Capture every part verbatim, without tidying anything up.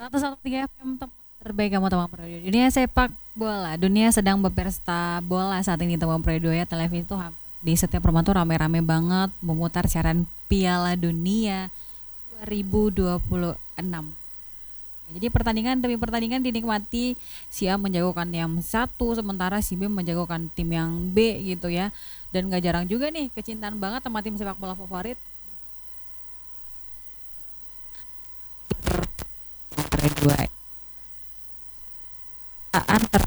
seratus satu koma tiga F M tempat terbaik kamu teman Pro dua. Dunia sepak bola, dunia sedang berpesta bola saat ini teman Pro dua ya. Televisi tuh hampir di setiap rumah tuh rame-rame banget memutar siaran Piala Dunia dua ribu dua puluh enam. Jadi pertandingan demi pertandingan dinikmati, si A menjagokan yang satu sementara si B menjagokan tim yang B gitu ya. Dan gak jarang juga nih kecintaan banget sama tim sepak bola favorit. Dua antar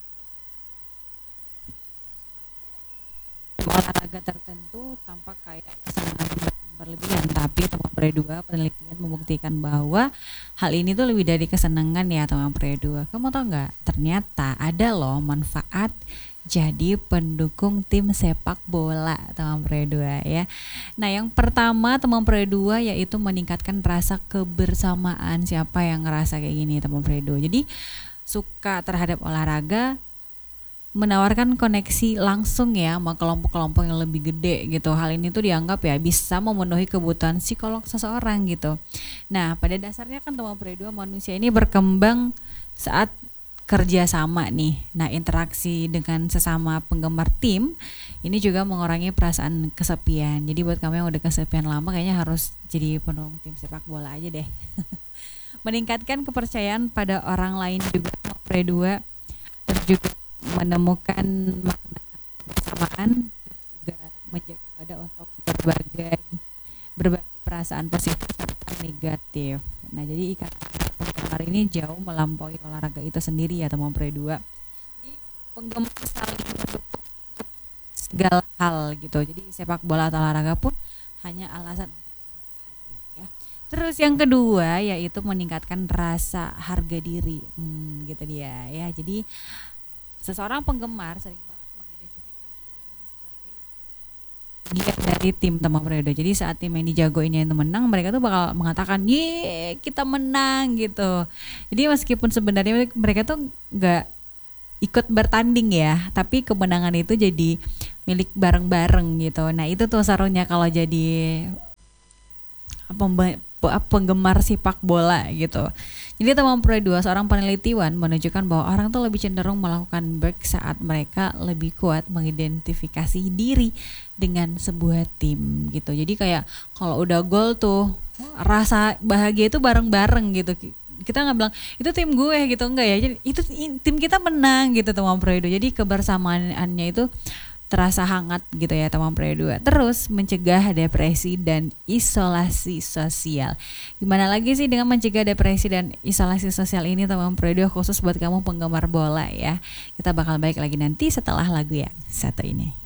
olahraga tertentu tampak kayak kesenangan berlebihan, tapi teman Pre dua penelitian membuktikan bahwa hal ini tuh lebih dari kesenangan ya teman Pre dua. Kamu tau nggak? Ternyata ada loh manfaat jadi pendukung tim sepak bola teman Pre dua ya. Nah yang pertama teman Pre dua yaitu meningkatkan rasa kebersamaan. Siapa yang ngerasa kayak gini teman Pre dua? Jadi suka terhadap olahraga menawarkan koneksi langsung ya sama kelompok-kelompok yang lebih gede gitu. Hal ini tuh dianggap ya bisa memenuhi kebutuhan psikolog seseorang gitu. Nah pada dasarnya kan teman Pre dua manusia ini berkembang saat kerja sama nih. Nah interaksi dengan sesama penggemar tim ini juga mengurangi perasaan kesepian. Jadi buat kamu yang udah kesepian lama kayaknya harus jadi pendukung tim sepak bola aja deh. Meningkatkan kepercayaan pada orang lain juga teman Pre dua, terus juga menemukan makna kebersamaan, juga menjadi wadah untuk berbagai berbagi perasaan positif serta negatif. Nah jadi ikatan penggemar ini jauh melampaui olahraga itu sendiri ya teman Pre dua. Jadi penggemar saling mendukung segala hal gitu. Jadi sepak bola atau olahraga pun hanya alasan untuk hadir ya. Terus yang kedua yaitu meningkatkan rasa harga diri. Hmm, gitu dia ya. Jadi seseorang penggemar sering banget mengidentifikasi dirinya sebagai bagian dari tim teman Pre dua. Jadi saat tim yang dijagoinnya itu menang, mereka tuh bakal mengatakan, "Ye, kita menang" gitu. Jadi meskipun sebenarnya mereka tuh nggak ikut bertanding ya, tapi kemenangan itu jadi milik bareng-bareng gitu. Nah itu tuh serunya kalau jadi penggemar sepak bola gitu. Jadi teman Pre dua, seorang penelitian menunjukkan bahwa orang tuh lebih cenderung melakukan break saat mereka lebih kuat mengidentifikasi diri dengan sebuah tim gitu. Jadi kayak kalau udah gol tuh rasa bahagia itu bareng-bareng gitu. Kita nggak bilang itu tim gue gitu, enggak ya. Jadi itu tim kita menang gitu teman Pre dua. Jadi kebersamaannya itu terasa hangat gitu ya teman Pre dua. Terus mencegah depresi dan isolasi sosial. Gimana lagi sih dengan mencegah depresi dan isolasi sosial ini teman Pre dua, khusus buat kamu penggemar bola ya. Kita bakal balik lagi nanti setelah lagu yang satu ini.